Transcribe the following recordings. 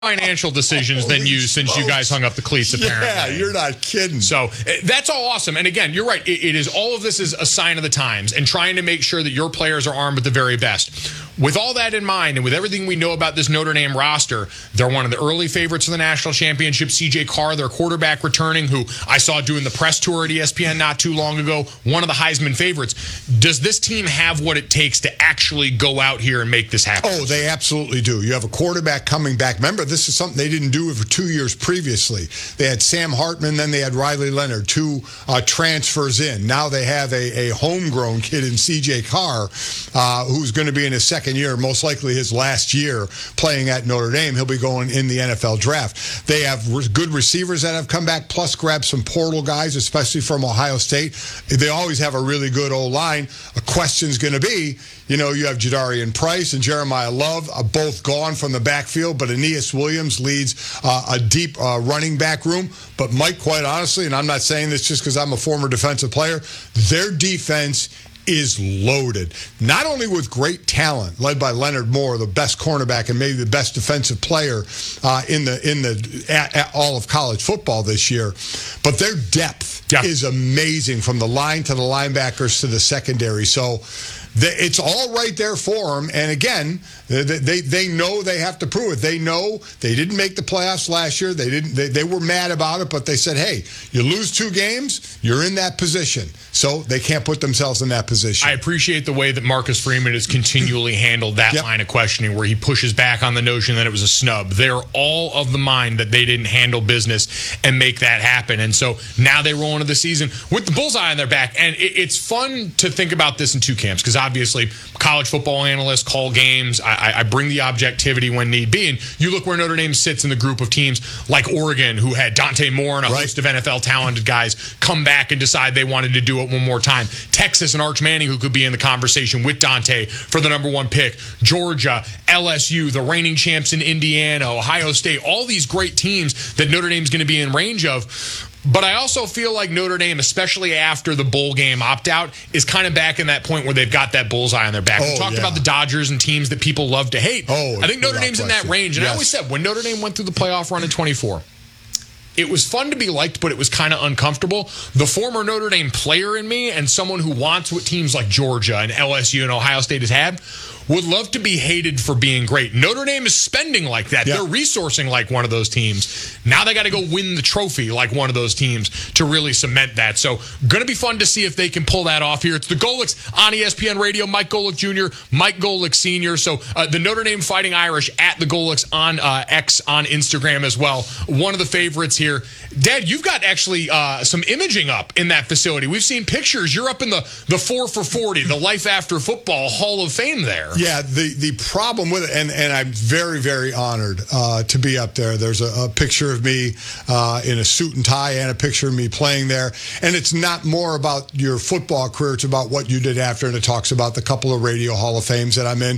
financial decisions than you since you guys hung up the cleats, apparently. Yeah, you're not kidding. So that's all awesome. And again, you're right. It is all of this is a sign of the times and trying to make sure that your players are armed with the very best. With all that in mind and with everything we know about this Notre Dame roster, they're one of the early favorites for the national championship. CJ Carr, their quarterback returning, who I saw doing the press tour at ESPN not too long ago, one of the Heisman favorites. Does this team have what it takes to actually go out here and make this happen? Oh, they absolutely do. You have a quarterback coming back. Remember, this is something they didn't do for 2 years previously. They had Sam Hartman, then they had Riley Leonard, two transfers in. Now they have a homegrown kid in CJ Carr, who's going to be in his second year, most likely his last year playing at Notre Dame. He'll be going in the NFL draft. They have good receivers that have come back, plus grab some portal guys, especially from Ohio State. They always have a really good O-line. A question's going to be, you have Jadarian Price and Jeremiah Love, both gone from the backfield, but Aeneas Williams leads a deep running back room. But Mike, quite honestly, and I'm not saying this just because I'm a former defensive player, their defense is loaded, not only with great talent led by Leonard Moore, the best cornerback and maybe the best defensive player in all of college football this year, but their depth is amazing from the line to the linebackers to the secondary. So it's all right there for them. And again, they know they have to prove it. They know they didn't make the playoffs last year. They were mad about it, but they said, hey, you lose 2 games, you're in that position. So they can't put themselves in that position. I appreciate the way that Marcus Freeman has continually handled that line of questioning where he pushes back on the notion that it was a snub. They're all of the mind that they didn't handle business and make that happen. And so now they roll into the season with the bullseye on their back. And it's fun to think about this in 2 camps because obviously college football analysts call games. I bring the objectivity when need be. And you look where Notre Dame sits in the group of teams like Oregon, who had Dante Moore and a host of NFL talented guys come back and decide they wanted to do it one more time. Texas and Arch Manning, who could be in the conversation with Dante for the number 1 pick. Georgia, LSU, the reigning champs in Indiana, Ohio State, all these great teams that Notre Dame's going to be in range of. But I also feel like Notre Dame, especially after the bowl game opt-out, is kind of back in that point where they've got that bullseye on their back. We talked about the Dodgers and teams that people love to hate. I think Notre Dame's in that range. And I always said, when Notre Dame went through the playoff run in 24, it was fun to be liked, but it was kind of uncomfortable. The former Notre Dame player in me and someone who wants what teams like Georgia and LSU and Ohio State has had would love to be hated for being great. Notre Dame is spending like that. They're resourcing like one of those teams. Now they got to go win the trophy like one of those teams to really cement that. So going to be fun to see if they can pull that off here. It's the Golics on ESPN Radio. Mike Golic Jr., Mike Golic Sr. So the Notre Dame Fighting Irish at the Golics on X on Instagram as well. One of the favorites here. Dad, you've got actually some imaging up in that facility. We've seen pictures. You're up in the 4 for 40, the Life After Football Hall of Fame there. Yeah, the problem with it, and I'm very, very honored to be up there. There's a picture of me in a suit and tie and a picture of me playing there. And it's not more about your football career. It's about what you did after, and it talks about the couple of Radio Hall of Fames that I'm in.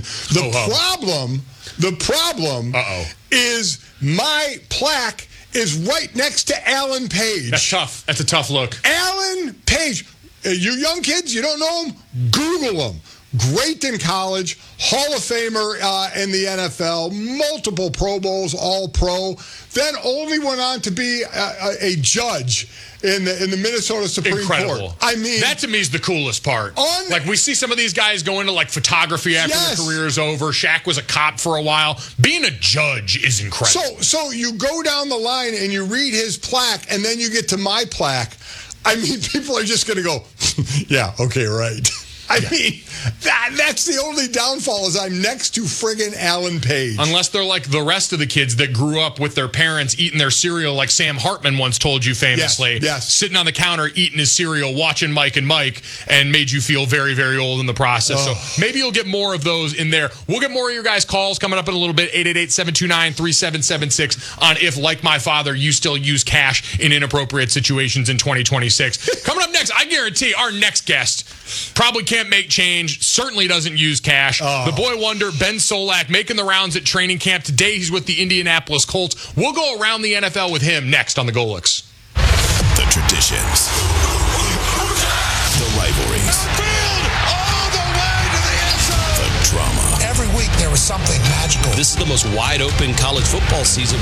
The problem is my plaque is right next to Alan Page. That's tough. That's a tough look. Alan Page. You young kids, you don't know him? Google him. Great in college, Hall of Famer in the NFL, multiple Pro Bowls, All-Pro, then only went on to be a judge in the Minnesota Supreme Court. I mean, that to me is the coolest part. Like we see some of these guys go into like photography after their career is over. Shaq was a cop for a while. Being a judge is incredible. So you go down the line and you read his plaque, and then you get to my plaque. I mean, people are just going to go, yeah, okay, right. I mean, that's the only downfall is I'm next to friggin' Alan Page. Unless they're like the rest of the kids that grew up with their parents eating their cereal like Sam Hartman once told you famously. Yes. Sitting on the counter eating his cereal, watching Mike and Mike, and made you feel very, very old in the process. So maybe you'll get more of those in there. We'll get more of your guys' calls coming up in a little bit. 888-729-3776 on if, like my father, you still use cash in inappropriate situations in 2026. Coming up next, I guarantee our next guest probably can't make change, certainly doesn't use cash. The boy wonder, Ben Solak, making the rounds at training camp. Today he's with the Indianapolis Colts. We'll go around the NFL with him next on the Golics. The traditions. The rivalries. All the way to the end zone. The drama. Every week there was something magical. This is the most wide open college football season